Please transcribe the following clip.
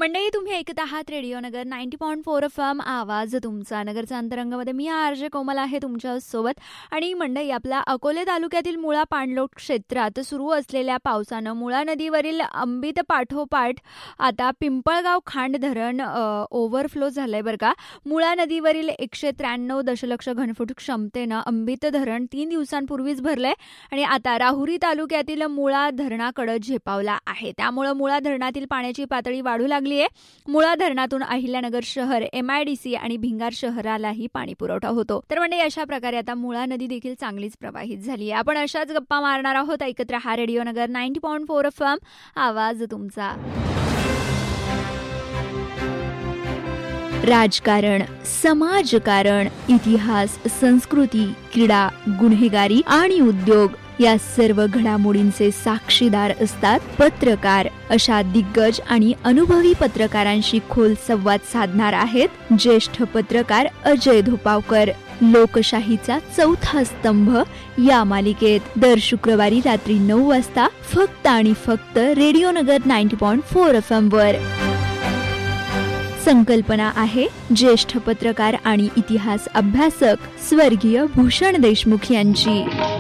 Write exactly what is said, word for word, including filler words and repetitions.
मंडळी, तुम्ही ऐकत आहात रेडिओ नगर ninety point four F M, आवाज तुमचा. नगरचा अंतरंगामध्ये मी आरजे कोमल आहे तुमच्या सोबत. आणि मंडळी, आपल्या अकोले तालुक्यातील मुळा पाणलोट क्षेत्रात सुरू असलेल्या पावसानं मुळा नदीवरील अंबित पाठोपाठ आता पिंपळगाव खांड धरण ओव्हरफ्लो झालंय बरं का. मुळा नदीवरील एकशे त्र्याण्णव दशलक्ष घनफूट क्षमतेनं अंबित धरण तीन दिवसांपूर्वीच भरलंय आणि आता राहुरी तालुक्यातील मुळा धरणाकडे झेपावला आहे. त्यामुळे मुळा धरणातील पाण्याची पातळी वाढू लागली. मुळा धरणातून अहिल्यानगर शहर, एमआयडीसी आणि भिंगार शहरालाही पाणी पुरवठा होतो. तर म्हणजे अशा प्रकारे आता मुळा नदी देखील चांगलीच प्रवाहित झाली आहे. आपण अशाच गप्पा मारणार आहोत. ऐकत रहा रेडिओ नगर ninety point four F M, आवाज तुमचा. राजकारण, समाजकारण, इतिहास, संस्कृती, क्रीडा, गुन्हेगारी आणि उद्योग या सर्व घडामोडींचे साक्षीदार असतात पत्रकार. अशा दिग्गज आणि अनुभवी पत्रकारांशी खोल संवाद साधणार आहेत ज्येष्ठ पत्रकार अजय धोपावकर. लोकशाहीचा चौथा स्तंभ या मालिकेत दर शुक्रवारी रात्री नऊ वाजता फक्त आणि फक्त रेडिओ नगर ninety point four F M वर. संकल्पना आहे ज्येष्ठ पत्रकार आणि इतिहास अभ्यासक स्वर्गीय भूषण देशमुख यांची.